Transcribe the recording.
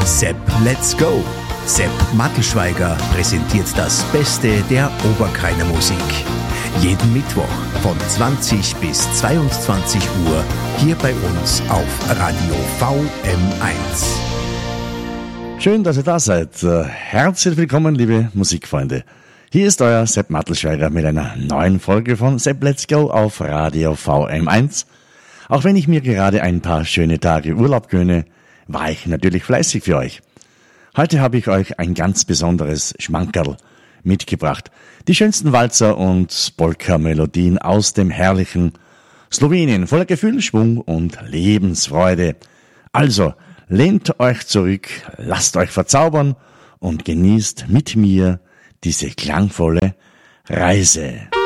Sepp, let's go! Sepp Mattelschweiger präsentiert das Beste der Oberkrainer Musik. Jeden Mittwoch von 20 bis 22 Uhr hier bei uns auf Radio VM1. Schön, dass ihr da seid. Herzlich willkommen, liebe Musikfreunde. Hier ist euer Sepp Mattelschweiger mit einer neuen Folge von Sepp Let's Go auf Radio VM1. Auch wenn ich mir gerade ein paar schöne Tage Urlaub gönne, war ich natürlich fleißig für euch. Heute habe ich euch ein ganz besonderes Schmankerl mitgebracht. Die schönsten Walzer und Polka-Melodien aus dem herrlichen Slowenien, voller Gefühl, Schwung und Lebensfreude. Also, lehnt euch zurück, lasst euch verzaubern und genießt mit mir diese klangvolle Reise.